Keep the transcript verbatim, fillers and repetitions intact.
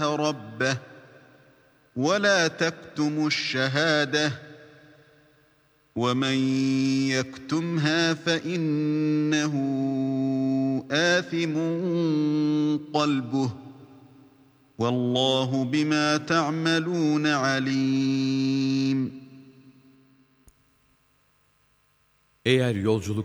ربه ولا تكتموا الشهادة ومن يكتمها فإنه آثم قلبه والله بما تعملون عليم. Eğer yolculuk